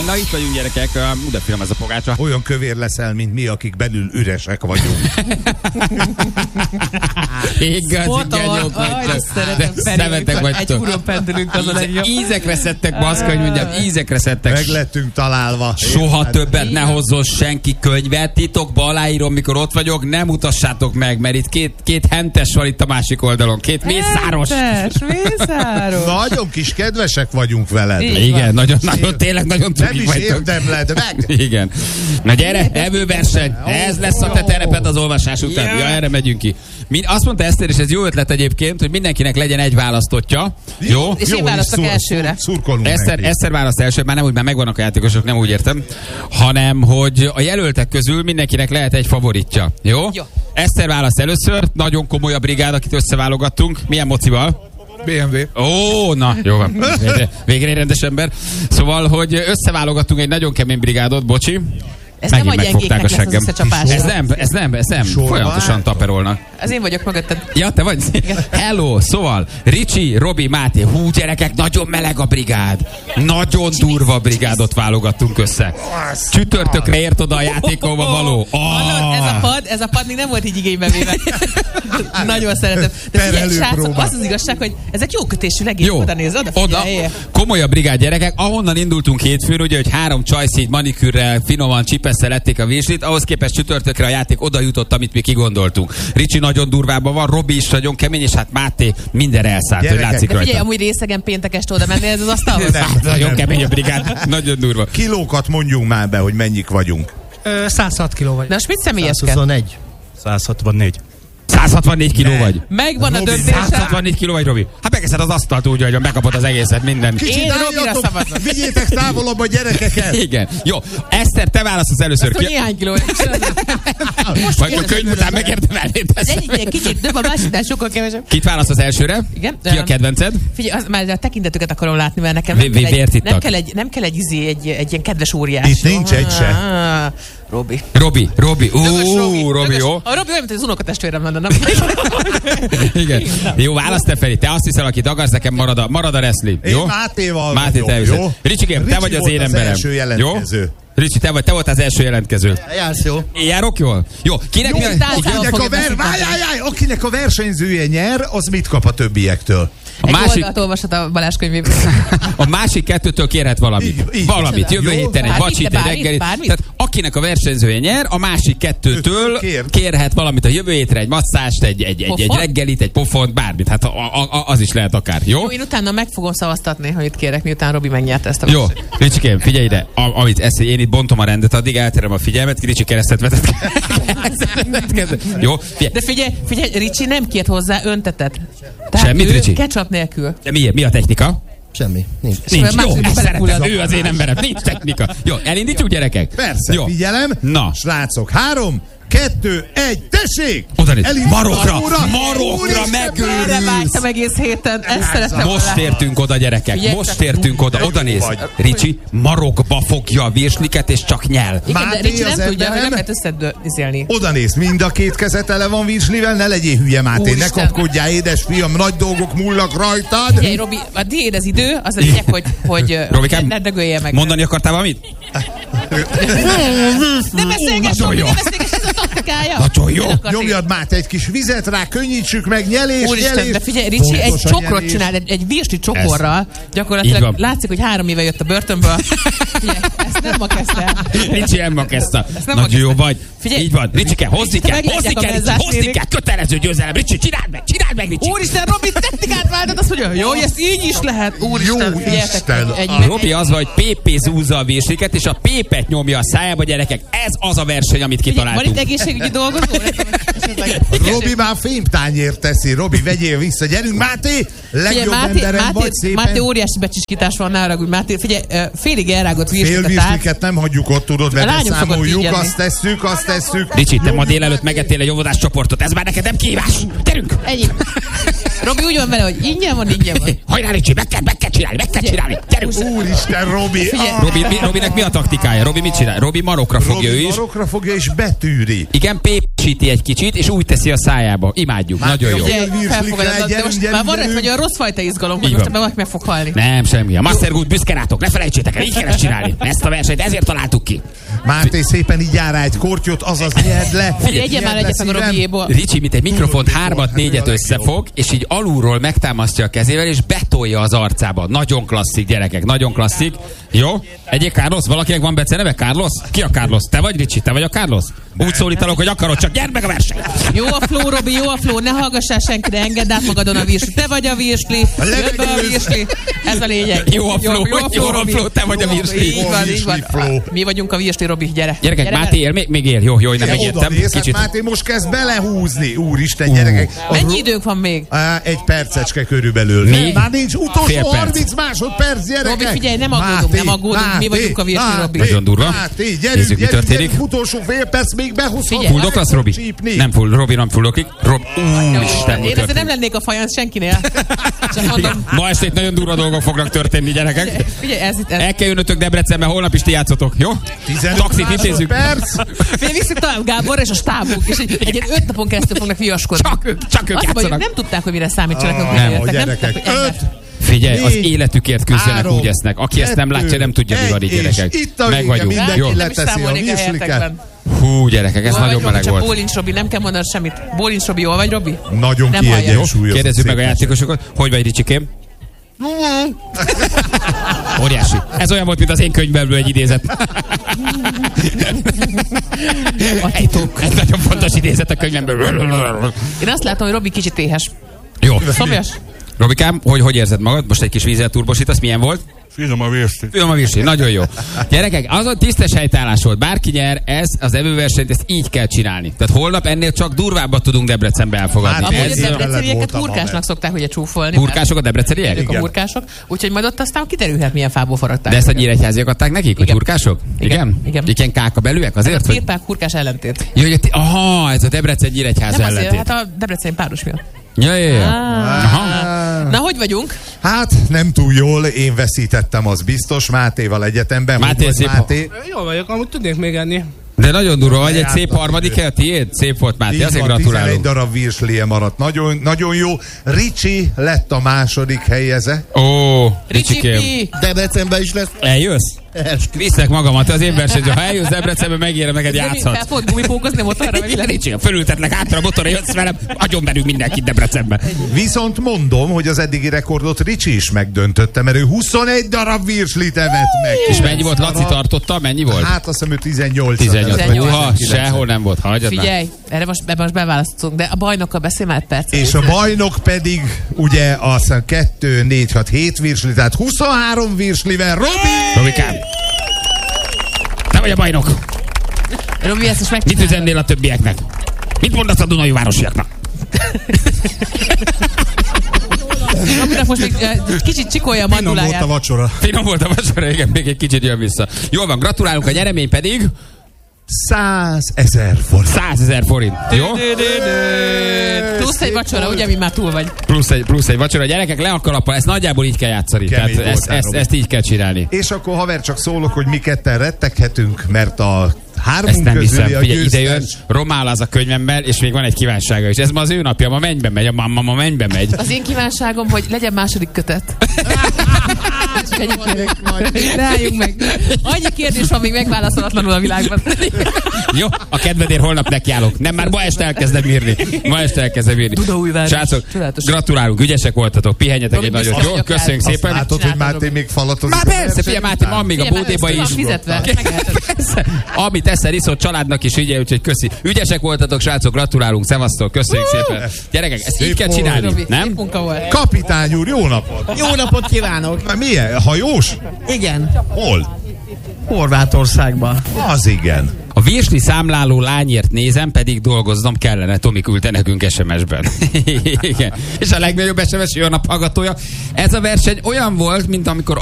Na itt vagyunk, gyerekek, de finom ez a pogácsa. Olyan kövér leszel, mint mi, akik belül üresek vagyunk. Igazi genyók vagytok. Szemetek vagytok. Egy úron pendülünk, az a legjobb. Ízekre szedtek, baszka, hogy mondjam, ízekre szedtek. Meg lettünk találva. Soha többet ne hozzon senki könyvet, titokba aláírom, mikor ott vagyok, nem mutassátok meg, mert itt két hentes van itt a másik oldalon, két mészáros. Mészáros. Nagyon kis kedvesek vagyunk veled. Igen, nagyon, tényleg nagyon Nem tukik is vagytok. érdemled meg. Igen. Na gyere, evőverseny. Ez lesz a te tereped az olvasás után. Ja, erre megyünk ki. Azt mondta Eszter, és ez jó ötlet egyébként, hogy mindenkinek legyen egy választottja. Jó? És én választok elsőre. Szurkolunk Eszter választ első, már nem úgy, már megvannak a játékosok, nem úgy értem, hanem, hogy a jelöltek közül mindenkinek lehet egy favoritja. Jó? Eszter választ először, nagyon komoly a brigád, akit összeválogattunk. Milyen mocival? BMW. Ó, na, jó van. Végre egy rendes ember. Szóval, hogy összeválogattunk egy nagyon kemény brigádot, bocsi. Ez nem a gyengéknek lesz az összecsapás. Ez nem. Folyamatosan taperolnak. Az én vagyok mögötted. Ja, te vagy? Hello, szóval Ricsi, Robi, Máté. Hú, gyerekek, nagyon meleg a brigád. Nagyon durva brigádot válogattunk össze. Csütörtökre ért oda a játékolba való. Ez a pad még nem volt így igénybe véve. Nagyon szeretem. De figyelj, srácok, az igazság, hogy ezek jó kötésű legény. Oda néz, oda. Komolyabb brigád, gyerekek. Ahonnan indultunk hétfőn, ugye, hogy 3 csajszígy manikűrrel finoman csipesszel lették a virslit, ahhoz képest csütörtökre a játék oda jutott, amit mi kigondoltunk. Ricsi nagyon durvában van, Robi is nagyon kemény, és hát Máté mindenre elszállt, hogy látszik rajta. Figyelj, amúgy részegen péntek este oda menni ez az asztalhoz? Nagyon kemény a brigád, nagyon durva. Kilókat mondjunk már be, hogy mennyik vagyunk. 106 kiló vagy. Na most mit személyeskedsz? 121. 164. 164 kiló vagy. Megvan a Robi, döntésem. 164 kiló vagy, Robi. Hát megeszed az asztalt úgy, hogy megkapod az egészet, minden. Én Robira szavazom. Vigyétek távolabb a gyerekeket. Igen. Jó. Eszter, te válaszolsz először. Azt, hogy néhány kiló. Vagy a könyv után megérdemelnéd Ez egy kicsit több, a másiknál sokkal kevesebb. Kit választasz elsőre? Igen. Ki a kedvenced? Figyelj, már a tekintetüket akarom látni, mert nekem nem kell egy ilyen kedves óriás. Itt nincs egy se. Robi. Robi. Robi, jó. A Robi olyan, mint az unokatestvérem lenne, nem? Igen. Jó, válasz te, Feri. Te azt hiszel, akit akarsz, nekem marad a wrestling. Jó? Én Mátéval Máté, te jó? Ricsikém, te vagy az én emberem. Jó? Ricsi, te volt az első jelentkező. Jársz jó. Járok jól? Jó. Akinek a versenyzője nyer, az mit kap a többiektől? A másik, oldalt olvashat a Balázs könyvéből. a másik kettőtől kérhet valamit. Így. Valamit. Jövő héten egy vacsit, egy reggelit. Tehát akinek a versenyzője nyer, a másik kettőtől kérhet valamit a jövő hétre, egy masszást, egy reggelit, egy pofont, bármit. Hát az is lehet akár. Jó? Én utána meg fogom szavaztatni, hogy itt kérek, miután Robi megnyerte ezt a jó. Ricsikém, figyelj ide. Én itt bontom a rendet, addig elterem a figyelmet, Ricsi keresztet vetett. Jó? De figyelj, Ricsi nem kért hozzá öntetet. Semmit, Ricsi? Ketchup nélkül. De mi a technika? Semmi. Nincs. Jó, ezt szeretem. Ő az én emberem. Nincs technika. Jó, elindítjuk, gyerekek? Persze, jó. Figyelem. Na. Srácok, 3, 2, 1, tessék! Marokra megőrülsz! Erre vágytam egész héten, ezt szeretem. Most értünk oda, gyerekek, most értünk oda. Oda néz, Ricsi marokba fogja a virsliket, és csak nyel. Igen, de Ricsi nem tudja, hogy nem lehet összedőzélni. Oda néz, mind a két keze tele van virslivel, ne legyél hülye, Máté, ne kapkodjál, édesfiam, nagy dolgok múlnak rajtad. Figyelj, Robi, a tiéd az idő, az a lényeg, hogy ne dögölje meg. Mondani akartál valamit? Ne beszélgess, Robi, ne beszélgess, ez a taktikája. Nagyon jó. Nyomjad, Máté, egy kis vizet rá, könnyítsük meg, nyelés. Úristen, de figyelj, Ricsi egy csokrot csinál, egy virsli csokorral. Gyakorlatilag látszik, hogy 3 éve jött a börtönből. Figyelj, ezt nem ma kezdte. Ricsi nem ma kezdte. Nagyon jó vagy. Így van. Ricsike, hozni kell, kötelező győzelem. Ricsi, csináld meg, Ricsi. Úristen, Robi, technikát váltod, azt mondja, jó, ez így is lehet. Úristen, figyeljetek. Robi az, hogy PP zúzza a virsliket, és a pépet nyomja a szájába, gyerekek. Ez az a verseny, amit kitaláltunk. Van itt egészségügyi dolgozó? Robi már fémtányért teszi. Robi, vegyél vissza. Gyerünk, Máté! Legjobb emberem vagy, szépen. Máté, óriási becsiskítás van, ne haragudj, Máté. Figyelj, félig elrágott virsliket. Fél virsliket nem hagyjuk ott, tudod, mert számoljuk, azt tesszük. Ricsi, te ma délelőtt megettél egy óvodás csoportot. Ez már neked nem kívás. Gyerünk! Ennyi. Robi úgy van vele, hogy ingyen van. Hajrá, Ricsi, meg kell csinálni. Gyerünk! Úristen, Robi! Robinek mi a taktikája? Robi mit csinál? Robi marokra fogja ő is. Marokra fogja és betűri. Igen, pépsíti egy kicsit, és úgy teszi a szájába. Imádjuk, nagyon jó. Már van ez, hogy a rossz fajta izgalom, hogy most valaki meg fog halni. Nem, semmi. A Master Good büszke rátok, ne felejtsétek el, így kell ezt csinálni. Ezt a versenyt ezért találtuk ki. Máté szépen így jár rá egy kortyot, azaz nyerd le. Egye már egyet meg a Robiéból. Ricsi, mint egy mikrofont 3-4-et összefog, és így alulról megtámasztja a kezével, és betolja az arcába. Nagyon klasszik, gyerekek, nagyon klasszik. Jó? Egyéb Carlos, valakinek van beceneve? Carlos? Ki a Carlos? Te vagy, Ricsi? Te vagy a Carlos? Úgy szólítalak, hogy akarod, csak gyerd meg a verseny! Jó a flow, Robi, jó a flow, ne hallgassál senkire, engedd át magadon a virsli. Te vagy a virsli, jött be a virsli. Ez a lényeg. Jó a flow, te vagy a virsli. Így van. Mi vagyunk a virsli, Robi, gyere. Gyerekek, Máté él, még él. Jó, nem megértem. Kicsit. Máté most kezd belehúzni. Úristen, gyerekek. Mennyi időnk van még? Egy percecske körülbelül. Már nincs utolsó 30 másodperc, gyerekek. Robi, figyelj, nem aggódunk. Mi vagyunk a virsli, Robi. Nagyon durva. Nézzük, mi történik. Utolsó fél perc, még behúzhat. Fuldok lesz, Robi? Nem full, Robi nem fullokik. Én azért nem lennék a fajansz senkinél. Ma estét nagyon durva dolgok fognak történni, gyerekek. Figyelj, ez el kell jönnötök Debrecenbe, holnap is ti játszotok, jó? 15 taxit intézzük. Visszük tovább Gábor és a stábuk, és egy 5 napon keresztül fognak viaskodni. Csak ők játszanak. Nem tudták, hogy mire számítsanak. Nem, gyerekek. 5. Figyelj, az életükért küzdenek, úgy esznek. Aki ezt nem látja, nem tudja, mi van itt, gyerekek. Itt a vége, mindenki leteszi a virsliket. Hú, gyerekek, ez nagyon meleg volt. Bólincs Robi, nem kell mondanod semmit. Bólincs Robi, jól vagy, Robi? Nagyon kiegyensúlyozott. Kérdezzük meg a játékosokat. Hogy vagy, Ricsikém? Óriási. Ez olyan volt, mint az én könyvemből egy idézet. A titok. Ez nagyon fontos idézet a könyvemből. Én azt látom, hogy Robi kicsit éhes. Jó. Szomjas? Robikám, hogy érzed magad? Most egy kis vízzel turbosítasz, milyen volt? Finom a virsli. Nagyon jó. Gyerekek, azon tisztes helytállás volt. Bárki nyer, ez az evőversenyt, ezt így kell csinálni. Tehát holnap ennél csak durvábbat tudunk Debrecenbe elfogadni. Amúgy a debrecenieket hurkásnak szokták ugye csúfolni. Hurkások a debreceniek? A hurkások. Úgyhogy majd ott aztán kiderülhet, milyen fából faragták. De ezt a nyíregyháziak adták nekik, hogy hurkások? Igen. Ilyen kákabelűek azért? A Pirpák hurkás ellentét. Aha, ez a Debrecen Nyíregyháza ellentét. Nem azért, hát a debreceni páros miatt. Ja. Na, hogy vagyunk? Hát nem túl jól, én veszítettem, az biztos, Mátéval egyetemben. Máté, Máté? Jól vagyok, amúgy tudnék még enni. De nagyon durva, vagy egy szép harmadik a tiéd? Szép volt, Máté, azért gratulálunk. 11 darab virslie maradt, nagyon, nagyon jó. Ricsi lett a második helyeze. Ó, Ricsikém. Debrecenben is lesz. Eljössz? Viszlek magamat az én versenyző. Ha eljössz Debrecenbe, megérem, neked játszhatsz. Fel fogod gumipókozni motorra? Ricsikém, fölültetlek hátra a motorra, jössz velem, agyon belül mindenkit Debrecenbe. Viszont mondom, hogy az eddigi rekordot Ricsi is megdöntötte, mert ő 21 darab virslit evett meg. És mennyi volt? Laci tartotta? Mennyi volt? Hát azt hiszem, ő 18. Húha, sehol nem volt. Hagyjad már. Figyelj, erre most beválasztunk, de a bajnokkal beszélj már egy perc. És a bajnok pedig ugye azt 2, 4, 6, 7 virsli, tehát 23 virslivel. Robikám! Te vagy a bajnok! Robi, ezt most Mit megcsinálod. üzennél a többieknek? Mit mondasz a Dunai városiaknak? Robinak most még kicsit csikolja a manduláját. Finom volt a vacsora, igen, még egy kicsit jön vissza. Jól van, gratulálunk, a nyeremény pedig 100 000 forint. 100 000 forint. Jó? Plusz egy vacsora, ugye, mi már túl vagy. Plusz egy vacsora. Gyerekek, le a kalappal, ezt nagyjából így kell játszani. Tehát ezt így kell csinálni. És akkor haver, csak szólok, hogy mi ketten retteghetünk, mert a hármunk ezt nem közüli hiszem. a Figyelj, ide jön, győztes. Romál az a könyvemmel, és még van egy kívánsága is. Ez ma az ő napja, ma mennybe megy, a mamma ma mennybe megy. Az én kívánságom, hogy legyen második kötet. Csak ennyi kérek. Rájunk meg. Annyi kérdés van még megválaszolatlanul a világban. Jó, a kedvedért holnap nekiállok. Nem, már ma este elkezdem írni. Dunaújváros. Srácok, gratulálunk, ügyesek voltatok, pihenjetek egy nagyot. Jó, köszönjük szépen. Látod, hogy Máté még falatozik. Már persze, figyelj, Máté, van még a bódéba is. Amit eszel, iszol, családnak is ügye, úgyhogy köszi. Ügyesek voltatok, srácok, gratulálunk, szevasztok, köszönjük szépen. Gyerekek, ezt így kell csinálni, nem? Kapitány úr, jó napot! Jó napot kívánok! Milyen? Hajós? Igen. Hol? Horvátországban. Az igen. A virsli számláló lányért nézem, pedig dolgoznom kellene. Tomi küldte nekünk SMS-ben. Igen. És a legnagyobb SMS, jön a hallgatója. Ez a verseny olyan volt, mint amikor